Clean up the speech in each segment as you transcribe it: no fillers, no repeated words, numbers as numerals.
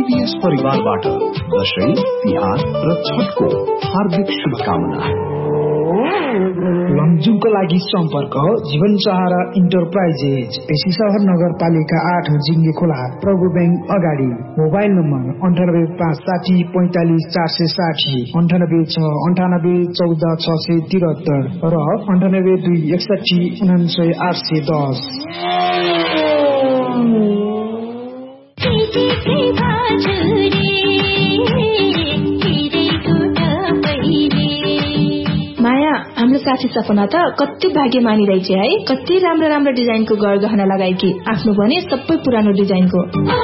TVS परिवारबाट दशैं, तिहार र छठको हार्दिक शुभकामना। लमजुङको लागि सम्पर्क जीवन सहारा इन्टरप्राइजेज, पेशी सहर नगरपालिका 8 जिङ्गे खोला, प्रभु बैंक अगाडि। मोबाइल नम्बर 9856 45 460, 96 98 14 673 र 98 261 99 810। माया, हाम्रो साथी सपना त कति भाग्यमानी रहेछ है। कति राम्रो राम्रो डिजाइनको गहना लगाएकी, आफ्नो भने सबै पुरानो डिजाइनको।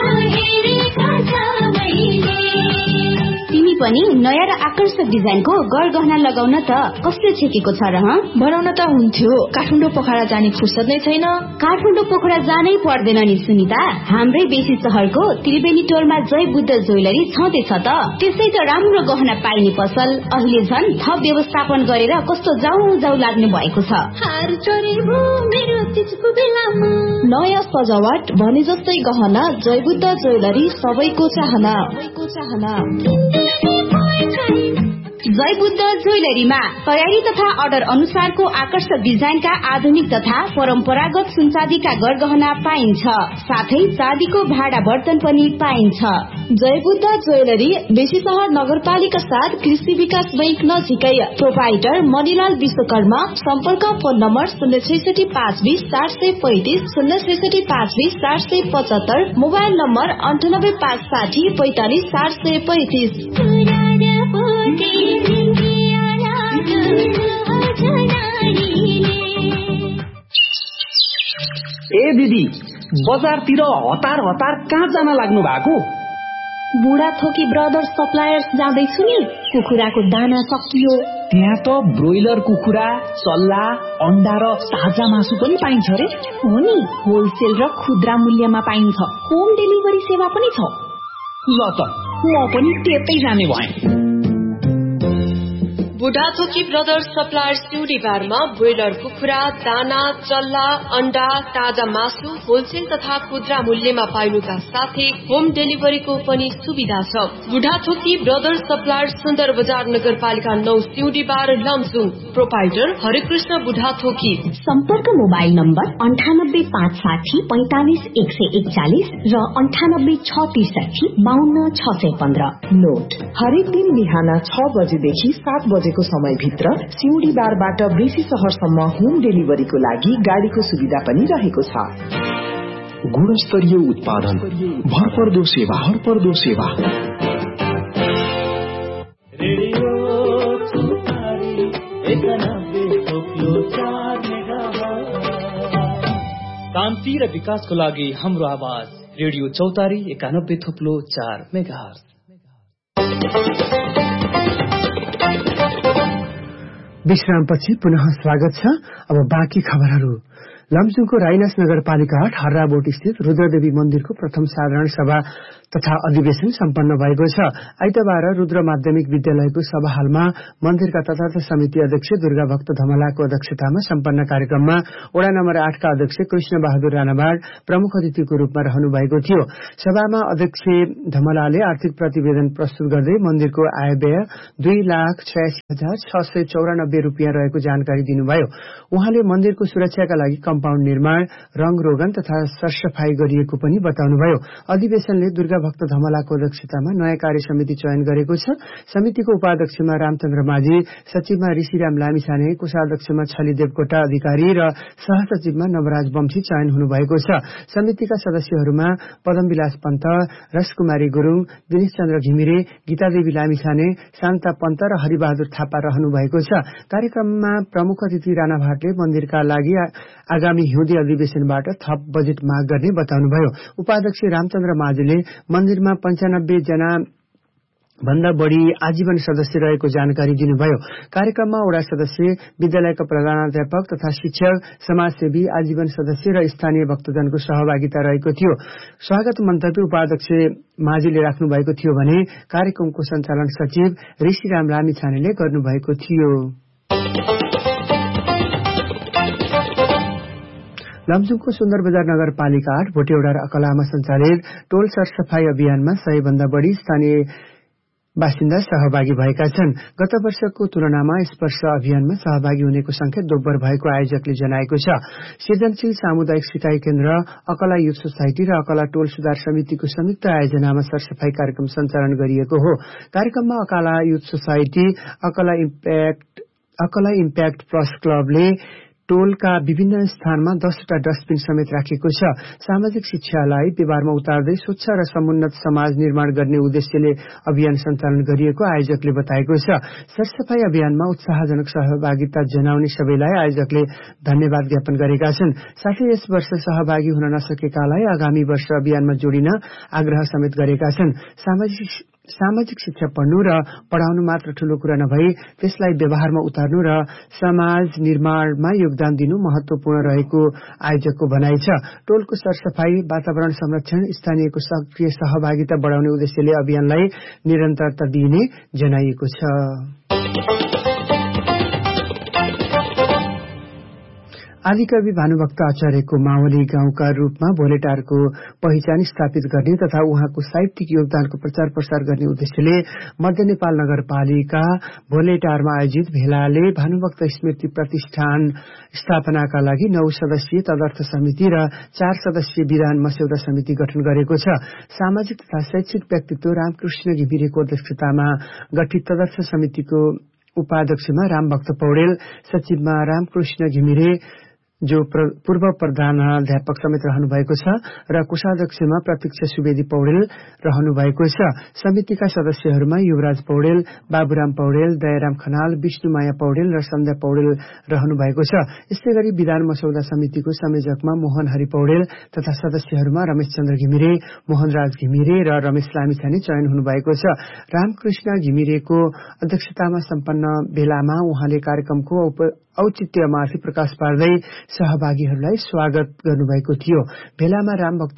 तिमी पनि नयाँ र आकर्षक डिजाइनको गहना लगाउन त कसले छेकेको छ र? बनाउन त हुन्थ्यो, काठमाडौँ पोखरा जाने फुर्सद नै छैन। काठमाडौँ पोखरा जानै पर्दैन नि सुनिता, हाम्रै बेसी शहरको त्रिवेणी टोलमा जय बुद्ध ज्वेलरी छँदैछ त। त्यसै त राम्रो गहना पाइने पसल अहिले झन् थप व्यवस्थापन गरेर कस्तो जाउ लाग्ने भएको छ। नयाँ सजावट भने जस्तै गहना, जय बुद्ध ज्वेलरी सबैको चाहना। जय बुद्ध ज्वेलरीमा तयारी तथा अर्डर अनुसारको आकर्षक डिजाइनका आधुनिक तथा परम्परागत सुनचाँदीका गहना पाइन्छ। साथै चाँदीको भाडा बर्तन पनि पाइन्छ। जय बुद्ध ज्वेलरी बेसी सहर नगरपालिका 7 कृषि विकास बैंक नजिकै। प्रोपाइटर मणिलाल विश्वकर्मा। सम्पर्क फोन नम्बर 066 520 435 066 520 475, मोबाइल नम्बर 98 560 45 435। ए दिदी, बजारतिर हतार कहाँ जान लाग्नु भएको? बुढाथोकी ब्रदर्स सप्लायर्स जाँदैछु नि। कुखुराको दाना सकियो। त्यहाँ त ब्रोइलर कुखुरा, चल्ला, अन्डा र ताजा मासु पनि पाइन्छ रे। हो नि, होलसेल र खुद्रा मूल्यमा पाइन्छ। होम डेलिभरी सेवा पनि छ। ल त म पनि त्यतै जाने भएँ। बुढाथोकी ब्रदर्स सप्लायर्स सिउडी बारमा ब्रोइलर कुखुरा, दाना, चल्ला, अन्डा, ताजा मासु होलसेल तथा खुद्रा मूल्यमा पाइनुका साथै होम डेलिभरीको पनि सुविधा छ। बुढाथोकी ब्रदर्स सप्लायर्स सुन्दर बजार नगरपालिका 9 सिउडी बार लमजुङ। प्रोपाइटर हरिकृष्ण बुढाथोकी। सम्पर्क मोबाइल नम्बर 98 560 45 141 र 98 663 52 615। नोट: हरेक दिन बिहान 6 बजेदेखि 7 बजे को समयभित्र सिउडी बारबाट बेसी सहरसम्म होम डेलिभरीको लागि गाडीको सुविधा पनि रहेको छ। गुणस्तरीय उत्पादन, भरपर्दो सेवा। शान्ति र विकासको लागि हाम्रो आवाज रेडियो चौतारी 91.4 मेगाहर्ज। विश्रामपछि पुनः स्वागत छ। अब बाँकी खबरहरू। लमजुङको राइनास नगरपालिका 8 हर्राबोट स्थित रुद्रदेवी मन्दिरको प्रथम साधारण सभा तथा अधिवेशन सम्पन्न भएको छ। आइतबार रुद्र माध्यमिक विद्यालयको सभा हालमा मन्दिरका तथार्थ समिति अध्यक्ष दुर्गा भक्त धमलाको अध्यक्षतामा सम्पन्न कार्यक्रममा वडा नम्बर 8 का अध्यक्ष कृष्ण बहादुर राणावाड प्रमुख अतिथिको रूपमा रहनु भएको थियो। सभामा अध्यक्ष धमलाले आर्थिक प्रतिवेदन प्रस्तुत गर्दै मन्दिरको आय व्यय 2,86,694 रुपियाँ रहेको जानकारी दिनुभयो। उहाँले मन्दिरको सुरक्षाका लागि कम्पाउन्ड निर्माण, रंग रोगन तथा सरसफाई गरिएको पनि बताउनुभयो। अधिवेशनले दुर्गा भक्त धमलाको अध्यक्षतामा नयाँ कार्य समिति चयन गरेको छ। समितिको उपाध्यक्षमा रामचन्द्र माझी, सचिवमा ऋषिराम लामिछाने, कोषाध्यक्षमा छली देवकोटा अधिकारी र सहसचिवमा नवराज वंशी चयन हुनुभएको छ। समितिका सदस्यहरूमा पदमविलास पन्त, रसकुमारी गुरुङ, दिनेश चन्द्र घिमिरे, गीतादेवी लामिछाने, शान्ता पन्त र हरिबहादुर थापा रहनु भएको छ। कार्यक्रममा प्रमुख अतिथि राणा भाटले मन्दिरका लागि आगामी हिउँदे अधिवेशनबाट थप बजेट माग गर्ने बताउनुभयो। उपाध्यक्ष रामचन्द्र माझीले मन्दिरमा 95 जना भन्दा बढ़ी आजीवन सदस्य रहेको जानकारी दिनुभयो। कार्यक्रममा वडा सदस्य, विद्यालयका प्रधानाध्यापक तथा शिक्षक, समाजसेवी, आजीवन सदस्य र स्थानीय भक्तजनको सहभागिता रहेको थियो। स्वागत मन्तव्य उपाध्यक्ष माझीले राख्नु भएको थियो भने कार्यक्रमको सञ्चालन सचिव ऋषिराम लामिछानेले गर्नुभएको थियो। लमजुङको सुन्दर बजार नगरपालिका 8 भोटेउडा र अकलामा सञ्चालित टोल सरसफाई अभियानमा 100 भन्दा बढी स्थानीय बासिन्दा सहभागी भएका छन्। गत वर्षको तुलनामा यस वर्ष अभियानमा सहभागी हुनेको संख्या दोब्बर भएको आयोजकले जनाएको छ। सृजनशील सामुदायिक सिकाइ केन्द्र, अकला युथ सोसाइटी र अकला टोल सुधार समितिको संयुक्त आयोजनामा सरसफाई कार्यक्रम सञ्चालन गरिएको हो। कार्यक्रममा अकला युथ सोसाइटी, अकला इम्प्याक्ट प्लस क्लबले टोलका विभिन्न स्थानमा 10वटा डस्टबिन समेत राखेको छ। सामाजिक शिक्षालाई व्यवहारमा उतार्दै स्वच्छ र समुन्नत समाज निर्माण गर्ने उद्देश्यले अभियान सञ्चालन गरिएको आयोजकले बताएको छ। सरसफाई अभियानमा उत्साहजनक सहभागिता जनाउने सबैलाई आयोजकले धन्यवाद ज्ञापन गरेका छन्। साथै यस वर्ष सहभागी हुन नसकेकालाई आगामी वर्ष अभियानमा जोडिन आग्रह समेत गरेका छन्। सामाजिक शिक्षा पढ्नु र पढाउनु मात्र ठूलो कुरा नभई त्यसलाई व्यवहारमा उतार्नु र समाज निर्माणमा योगदान दिनु महत्वपूर्ण रहेको आयोजकको भनाइ छ। टोलको सरसफाई, वातावरण संरक्षण, स्थानीयको सक्रिय सहभागिता बढाउने उद्देश्यले अभियानलाई निरन्तरता दिइने जनाइएको छ। आदिकवि भानुभक्त आचार्यको मावली गाउँका रूपमा भोलेटारको पहिचान स्थापित गर्ने तथा उहाँको साहित्यिक योगदानको प्रचार प्रसार गर्ने उद्देश्यले मध्य नेपाल नगरपालिका भोलेटारमा आयोजित भेलाले भानुभक्त स्मृति प्रतिष्ठान स्थापनाका लागि 9 सदस्यीय तदर्थ समिति र 4 सदस्यीय विधान मस्यौदा समिति गठन गरेको छ। सामाजिक तथा शैक्षिक व्यक्तित्व रामकृष्ण घिमिरेको अध्यक्षतामा गठित तदर्थ समितिको उपाध्यक्षमा रामभक्त पौडेल, सचिवमा रामकृष्ण घिमिरे जो पूर्व प्रधानाध्यापक समेत रहनु भएको छ र कोषाध्यक्षमा प्रतीक्षा सुवेदी पौडेल रहनु भएको छ। समितिका सदस्यहरूमा युवराज पौडेल, बाबुराम पौडेल, दयाराम खनाल, विष्णुमाया पौडेल र सन्ध्या पौडेल रहनु भएको छ। यस्तै गरी विधान मसौदा समितिको संयोजकमा मोहन हरि पौडेल तथा सदस्यहरूमा रमेश चन्द्र घिमिरे, मोहनराज घिमिरे र रमेश लामिछाने चयन हुनुभएको छ। रामकृष्ण घिमिरेको अध्यक्षतामा सम्पन्न भेलामा उहाँले कार्यक्रमको औचित्यमाथि प्रकाश पार्दै सहभागीहरूलाई स्वागत गर्नुभएको थियो। भेलामा रामभक्त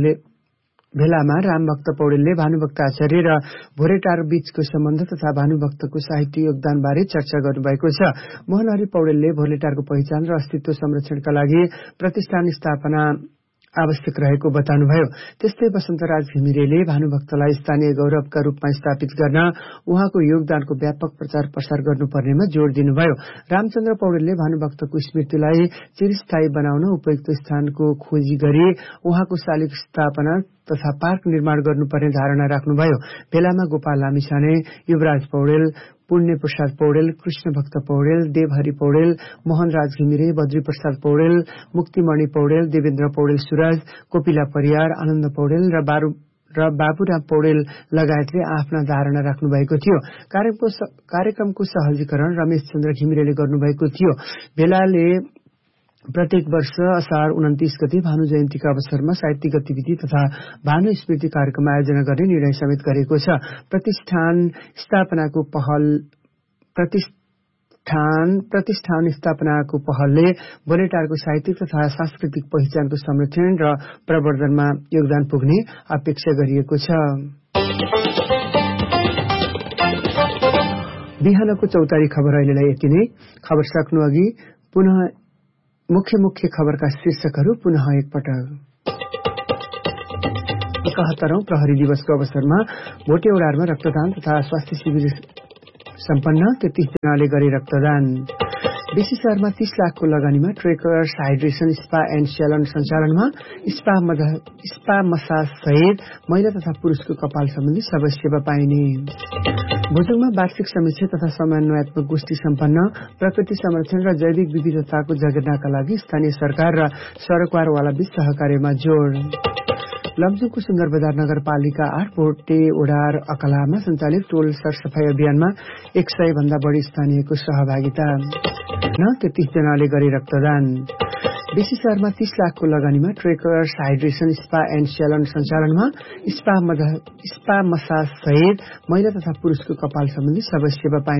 पौडेलले भानुभक्त आचार्य र भोलेटार बीचको सम्बन्ध तथा भानुभक्तको साहित्य योगदानबारे चर्चा गर्नुभएको छ। मोहनहरि पौडेलले भोलेटारको पहिचान र अस्तित्व संरक्षणका लागि प्रतिष्ठान स्थापना आवश्यक रहेको बताउनुभयो। त्यस्तै वसन्तराज घिमिरेले भानुभक्तलाई स्थानीय गौरवका रूपमा स्थापित गर्न उहाँको योगदानको व्यापक प्रचार प्रसार गर्नुपर्नेमा जोड़ दिनुभयो। रामचन्द्र पौडेलले भानुभक्तको स्मृतिलाई चिरस्थायी बनाउन उपयुक्त स्थानको खोजी गरी उहाँको शालिग स्थापना तथा पार्क निर्माण गर्नुपर्ने धारणा राख्नुभयो। भेलामा गोपाल लामिछाने, युवराज पौडेल, पुण्य प्रसाद पौडेल, कृष्ण भक्त पौडेल, देवहरि पौडेल, मोहनराज घिमिरे, बद्री प्रसाद पौडेल, मुक्तिमणि पौडेल, देवेन्द्र पौडेल सुरज, कोपिला परियार, आनन्द पौडेल र बाबुराम पौडेल लगायतले आफ्ना धारणा राख्नु भएको थियो। कार्यक्रमको सहजीकरण रमेश चन्द्र घिमिरेले गर्नुभएको थियो। भेलाले प्रत्येक वर्ष असार 29 गते भानु जयन्तीका अवसरमा साहित्यिक गतिविधि तथा भानु स्मृति कार्यक्रम आयोजना गर्ने निर्णय समेत गरेको छ। प्रतिष्ठान स्थापनाको पहलले भोलेटारको साहित्यिक तथा सांस्कृतिक पहिचानको संरक्षण र प्रवर्धनमा योगदान पुग्ने अपेक्षा गरिएको छ। बिहानको चौतारी खबर अहिलेलाई यति नै। खबर सक्नु अघि पुनः मुख्य खबरका शीर्षकहरू पुनः एकपटक। 71औं प्रहरी दिवसको अवसरमा भोटेउडारमा रक्तदान तथा स्वास्थ्य शिविर सम्पन्न, 33 जनाले गरे रक्तदान। बेसी शहरमा 30 लाखको लगानीमा ट्रेकर्स हाइड्रेसन स्पा एण्ड स्यालन सञ्चालनमा, स्पा मसाज सहित महिला तथा पुरुषको कपाल सम्बन्धी सबै सेवा पाइने। भोजोङमा वार्षिक समीक्षा तथा समन्वयात्मक गोष्ठी सम्पन्न, प्रकृति संरक्षण र जैविक विविधताको जगेर्नाका लागि स्थानीय सरकार र सरोकारवाला बीच सहकार्यमा जोड़। लमजुङको सुन्दर बजार नगरपालिका 8 भोटेउडा अकलामा सञ्चालित टोल सरसफाई अभियानमा 100 भन्दा बढी स्थानीयको सहभागिता। 33 जनाले गरे रक्तदान। बेसी शहरमा 30 लाखको लगानीमा ट्रेकर्स हाइड्रेसन स्पा एण्ड स्यालन सञ्चालनमा, स्पा मसाज सहित महिला तथा पुरुषको कपाल सम्बन्धी सबै सेवा पाइने।